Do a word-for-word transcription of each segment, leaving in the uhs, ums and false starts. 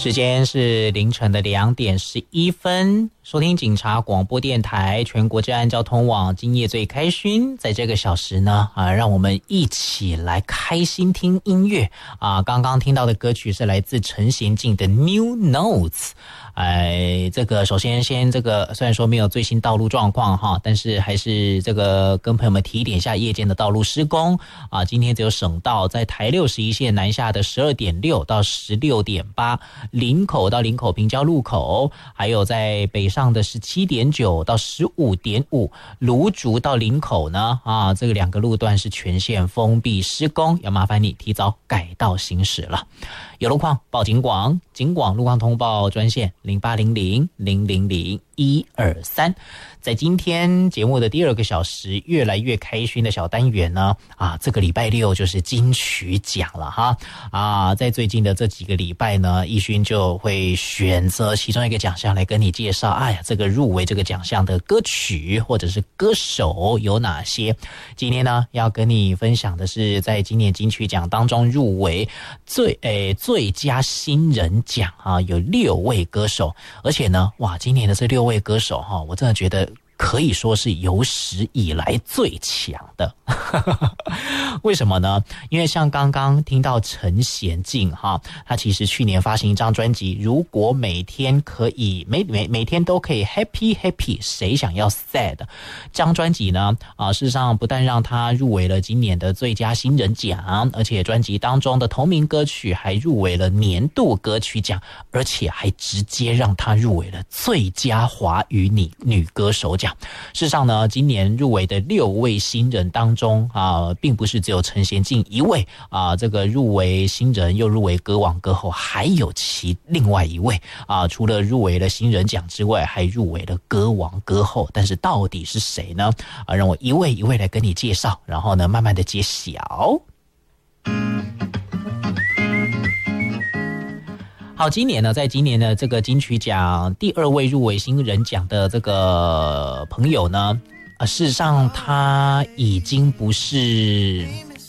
时间是凌晨的两点十一分，收听警察广播电台全国治安交通网，今夜最开心。在这个小时呢，啊，让我们一起来开心听音乐啊！刚刚听到的歌曲是来自陈娴静的 New Notes。哎，这个首先先这个虽然说没有最新道路状况哈，但是还是这个跟朋友们提点一下夜间的道路施工啊。今天只有省道在台六十一线南下的十二点六到十六点八，林口到林口平交路口，还有在北上的十七点九到十五点五，芦竹到林口呢啊，这个两个路段是全线封闭施工，要麻烦你提早改道行驶了。有路况报警广，警广路况通报专线零八零零零零零一二三。在今天节目的第二个小时，越来越开心的小单元呢，啊，这个礼拜六就是金曲奖了哈，啊，在最近的这几个礼拜呢，奕勋就会选择其中一个奖项来跟你介绍，哎呀，这个入围这个奖项的歌曲或者是歌手有哪些。今天呢，要跟你分享的是在今年金曲奖当中入围最诶最佳新人奖啊，有六位歌手，而且呢，哇，今年的这六位歌手哈，我真的觉得可以说是有史以来最强的。为什么呢？因为像刚刚听到陈娴静哈，他其实去年发行一张专辑，如果每天可以每每每天都可以 happy happy， 谁想要 sad？ 这张专辑呢啊，事实上不但让他入围了今年的最佳新人奖，而且专辑当中的同名歌曲还入围了年度歌曲奖，而且还直接让他入围了最佳华语女女歌手奖。事实上呢，今年入围的六位新人当中啊，并不是只有陈娴静一位啊，这个入围新人又入围歌王歌后，还有其另外一位啊，除了入围了新人奖之外，还入围了歌王歌后。但是到底是谁呢？啊，让我一位一位来跟你介绍，然后呢，慢慢的揭晓。好，今年呢，在今年的这个金曲奖第二位入围新人奖的这个朋友呢，呃，事实上他已经不是，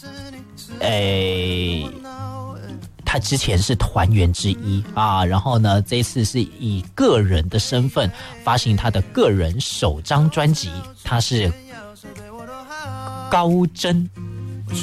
诶，他之前是团员之一啊，然后呢，这次是以个人的身份发行他的个人首张专辑，他是高真